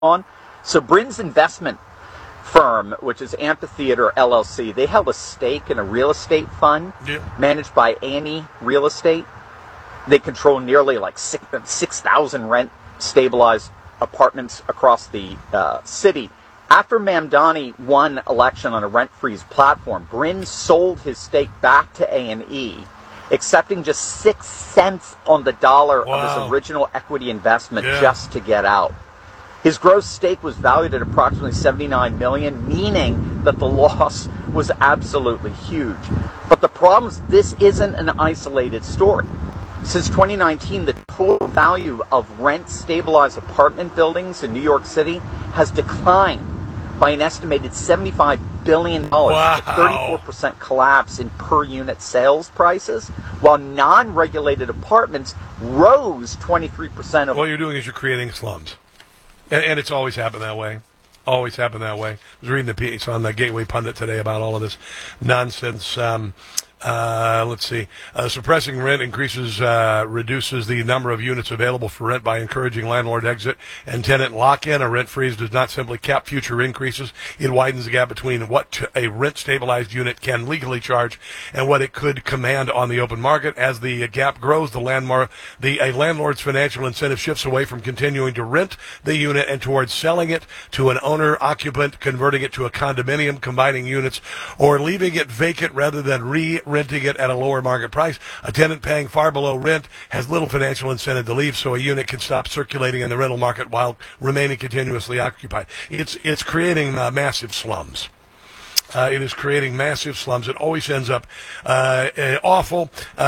on. So Brin's investment firm, which is Amphitheater LLC, they held a stake in a real estate fund managed by Annie Real Estate. They control nearly like 6,000 rent-stabilized apartments across the city. After Mamdani won election on a rent-freeze platform, Brin sold his stake back to A&E, accepting just 6 cents on the dollar of his original equity investment just to get out. His gross stake was valued at approximately $79 million, meaning that the loss was absolutely huge. But the problem is this isn't an isolated story. Since 2019, the total value of rent-stabilized apartment buildings in New York City has declined by an estimated $75 billion, wow. A 34% collapse in per-unit sales prices, while non-regulated apartments rose 23%. What you're doing is you're creating slums. And it's always happened that way. Always happened that way. I was reading the piece on the Gateway Pundit today about all of this nonsense. Let's see. Suppressing rent reduces the number of units available for rent by encouraging landlord exit and tenant lock-in. A rent freeze does not simply cap future increases. It widens the gap between what a rent-stabilized unit can legally charge and what it could command on the open market. As the gap grows, a landlord's financial incentive shifts away from continuing to rent the unit and towards selling it to an owner-occupant, converting it to a condominium, combining units, or leaving it vacant rather than renting it at a lower market price. A tenant paying far below rent has little financial incentive to leave, so a unit can stop circulating in the rental market while remaining continuously occupied. It's creating massive slums. It is creating massive slums. It always ends up awful.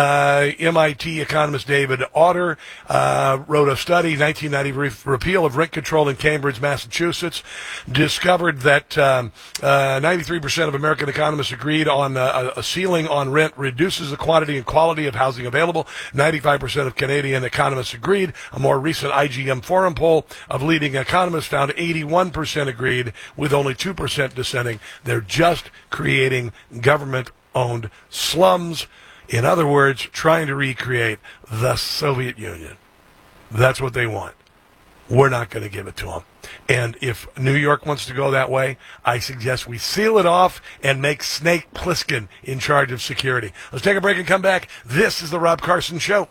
MIT economist David Autor wrote a study, 1990 repeal of rent control in Cambridge, Massachusetts, discovered that 93% of American economists agreed on a ceiling on rent reduces the quantity and quality of housing available. 95% of Canadian economists agreed. A more recent IGM Forum poll of leading economists found 81% agreed, with only 2% dissenting. They're just creating government-owned slums. In other words, trying to recreate the Soviet Union. That's what they want. We're not going to give it to them. And if New York wants to go that way, I suggest we seal it off and make Snake Plissken in charge of security. Let's take a break and come back. This is the Rob Carson Show.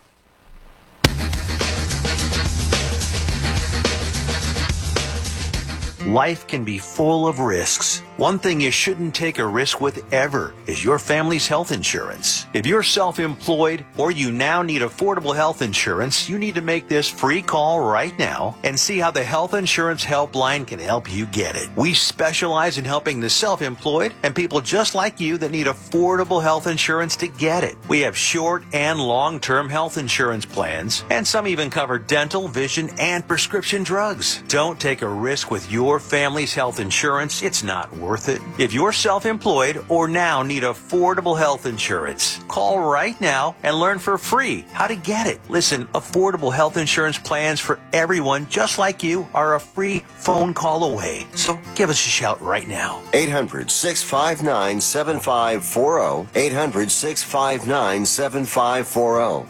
Life can be full of risks. One thing you shouldn't take a risk with ever is your family's health insurance. If you're self-employed or you now need affordable health insurance, you need to make this free call right now and see how the Health Insurance Helpline can help you get it. We specialize in helping the self-employed and people just like you that need affordable health insurance to get it. We have short and long-term health insurance plans, and some even cover dental, vision, and prescription drugs. Don't take a risk with your family's health insurance. It's not worth it. If you're self-employed or now need affordable health insurance, call right now and learn for free how to get it. Listen, affordable health insurance plans for everyone just like you are a free phone call away. So give us a shout right now. 800-659-7540. 800-659-7540.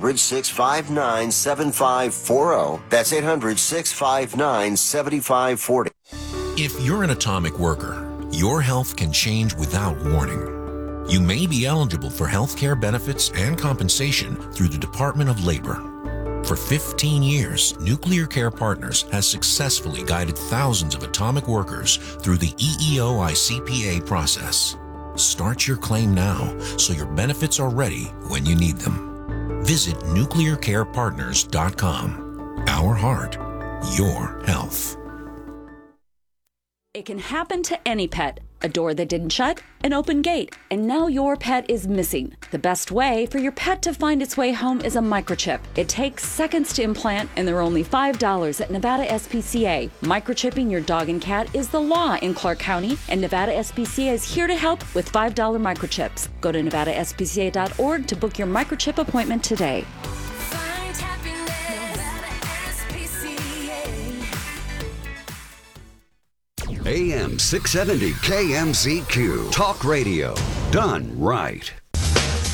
800-659-7540. That's 800-659-7540. If you're an atomic worker, your health can change without warning. You may be eligible for health care benefits and compensation through the Department of Labor. For 15 years, Nuclear Care Partners has successfully guided thousands of atomic workers through the EEO-ICPA process. Start your claim now so your benefits are ready when you need them. Visit nuclearcarepartners.com. Our heart, your health. It can happen to any pet. A door that didn't shut, an open gate, and now your pet is missing. The best way for your pet to find its way home is a microchip. It takes seconds to implant, and they're only $5 at Nevada SPCA. Microchipping your dog and cat is the law in Clark County, and Nevada SPCA is here to help with $5 microchips. Go to nevadaspca.org to book your microchip appointment today. AM 670 KMZQ. Talk radio done right.